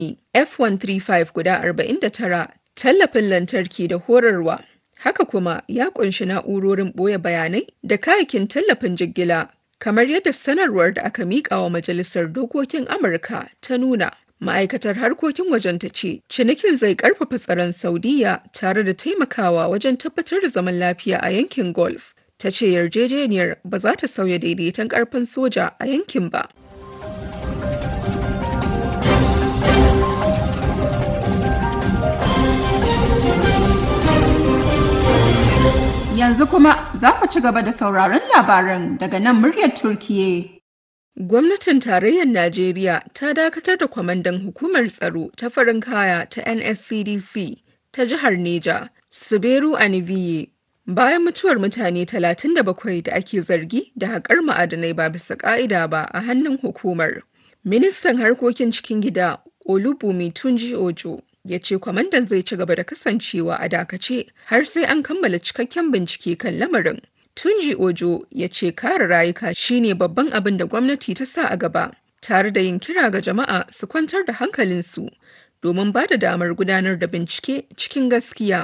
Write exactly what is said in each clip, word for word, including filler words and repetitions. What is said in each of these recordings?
F one thirty-five guda arba'in da tara, tallafin lantarki da horarwa. Haka kuma ya ƙunshi na'urorin ɓoye bayanai da kayayyakin tallafin jigila, kamar yadda sanarwar da aka miƙa wa Majalisar Dokokin Amurka ta nuna. Ma'aikatar harkokin wajen ta ce, cinikin zai ƙarfafa tsaron Saudiyya tare da taimakawa wajen tabbatar da zaman lafiya a yankin Gulf. Ta ce yarjejeniyar ba za ta sauya daidaiton ƙarfin soja a yankin ba. Yanzu kuma za ku ci gaba da sauraron labaran daga nan muryar Turkiyya. Gwamnatin Tarayyar Najeriya ta dakatar da kwamandan Hukumar Tsaro ta Farin Kaya ta N S C D C ta jihar Neja, Suberu Aniviye, bayan mutuwar mutane talatin da bakwai da ake zargi da haƙar ma'adanai ba bisa ƙa'ida ba a hannun hukumar. Ministan Harkokin Cikin Gida, Olubumi Tunji Ojo, ya ce kwamandan zai ci gaba da kasancewa a dakace har sai an kammala cikakken bincike kan lamarin. Tunji Ojo ya ce kare rayuka shine babban abin da gwamnati ta sa a gaba, tare da yin kira ga jama'a su kwantar da hankalinsu domin ba da damar gudanar da bincike cikin gaskiya.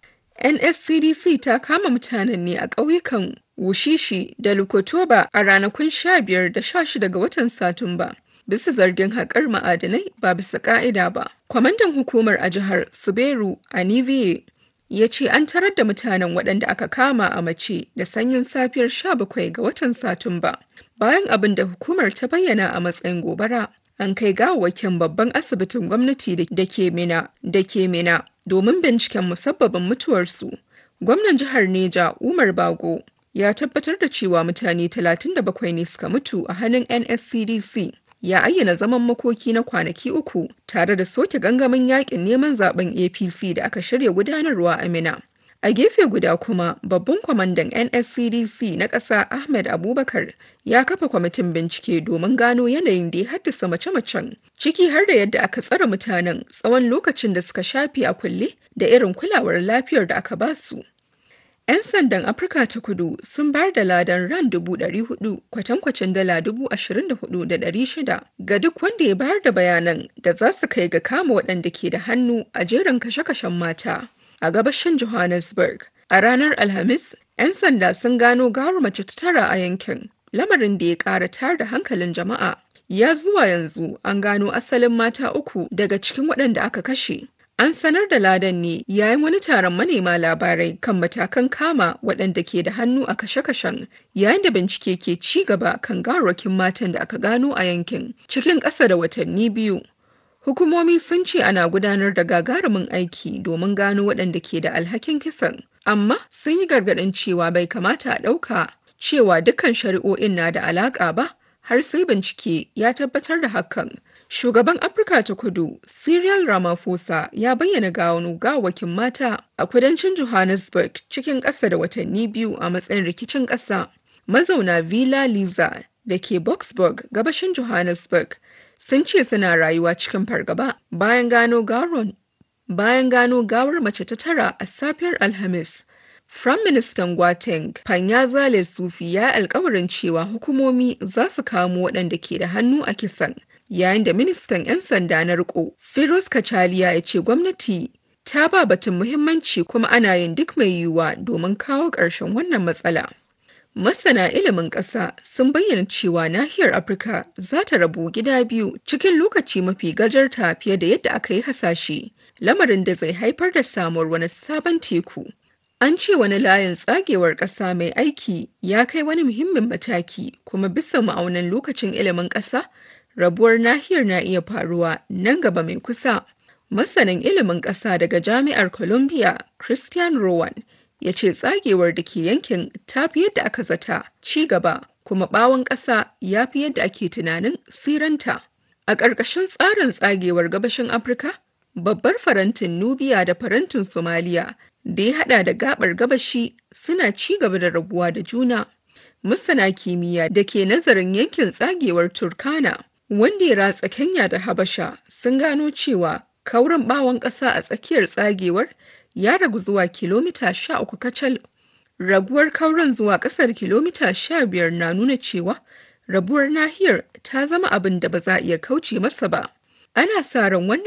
N S C D C ta kama mutanen ne a ƙauyukan Wushishi da Lukotoba a ranakun sha biyar da sha shida ga watan Satumba, bisa zargin haƙar ma'adanai ba bisa ƙa'ida ba. Kwamandan hukumar a jihar, Suberu Aniviye, ya ce an tarar da mutanen waɗanda aka kama a mace da sanyin safiyar sha bakwai ga watan Satumba. Bayan abin da hukumar ta bayyana a matsayin gobara, an kai gawawwakin babban asibitin gwamnati da ke Mina da ke Mina domin binciken musabbabin mutuwarsu. Gwamnan jihar Neja, Umar Bago, ya tabbatar da cewa mutane talatin da bakwai ne suka mutu a hannun N S C D C. Ya ayyana zaman makoki na kwanaki uku tare da soke gangamin yakin neman zaben A P C da aka shirya gudanarwa a Mina. A gefe guda kuma, babban kwamandan N S C D C na ƙasa Ahmed Abubakar ya kafa kwamitin bincike domin gano yanayin da ya haddasa mace-macen, ciki har da yadda aka tsare mutanen tsawon lokacin da suka shafe a kulle da irin kulawar lafiyar da aka basu. 'Yan sandan Afirka ta Kudu sun bayar da ladan ran dubu ɗari hudu kwatankwacin dala dubu ashirin da hudu da ɗari shida ga duk wanda ya bayar da bayanan da za su kai ga kama waɗanda ke da hannu a jerin kashe-kashen mata a gabashin Johannesburg. A ranar Alhamis, 'yan sanda sun gano gawar mace ta tara a yankin, lamarin da ya ƙara tayar da hankalin jama'a. Ya zuwa yanzu an gano asalin mata uku daga cikin waɗanda aka kashe. An sanar da ladan ne yayin wani taron manema labarai kan matakan kama waɗanda ke da hannu a kashe-kashen, yayin da bincike ke ci gaba kan gawarwakin matan da aka gano a yankin cikin ƙasa da watanni biyu. Hukumomi sun ce ana gudanar da gagarumin aiki domin gano waɗanda ke da alhakin kisan, amma sun yi gargaɗin cewa bai kamata a ɗauka cewa dukkan shari'o'in na da alaƙa ba har sai bincike ya tabbatar da hakan. Shugaban Afirka ta Kudu, Cyril Ramaphosa, ya bayyana gano gawakin mata a kudancin Johannesburg cikin ƙasa da watanni biyu a matsayin rikicin ƙasa. Mazauna Villa Liza da ke Boksburg, gabashin Johannesburg, sun ce suna rayuwa cikin fargaba bayan gano gawar bayan gano gawar mace ta tara a safiyar Alhamis. Firaministan Gauteng, Panyaza Lesufi, ya yi alkawarin cewa hukumomi za su kamo waɗanda ke da hannu a kisan. Yayin da ministan 'yan sanda na riko Feroz Kachaliya ya ce gwamnati ta ba batun muhimmanci kuma ana yin duk mai yiwuwa domin kawo ƙarshen wannan matsala. Masana ilimin ƙasa sun bayyana cewa nahiyar Afirka za ta rabu gida biyu cikin lokaci mafi gajarta fiye da yadda aka yi hasashe, lamarin da zai haifar da samuwar wani sabon teku. An ce wani layin tsagewar ƙasa mai aiki ya kai wani muhimmin mataki, kuma bisa ma'aunin lokacin ilimin ƙasa, rabuwar nahiyar na iya faruwa nan gaba mai kusa. Masanin ilimin ƙasa daga Jami'ar Columbia, Christian Rowan, ya ce tsagewar da ke yankin ta fi yadda aka zata ci gaba, kuma ɓawon ƙasa ya fi yadda ake tunanin siranta. A ƙarƙashin tsarin tsagewar gabashin Afirka, babbar farantin Nubiya da farantin Somaliya da ya haɗa da gaɓar gabashi suna ci gaba da rabuwa da juna. Masana kimiyya da ke nazarin yankin tsagewar Turkana, wanda ya ratsa Kenya da Habasha, sun gano cewa kaurin ɓawon ƙasa a tsakiyar tsagewar ya ragu zuwa kilomita sha uku kacal. Raguwar kaurin zuwa ƙasar kilomita sha biyar na nuna cewa rabuwar nahiyar ta zama abin da ba za a iya kauce masa ba. Ana sa ran wannan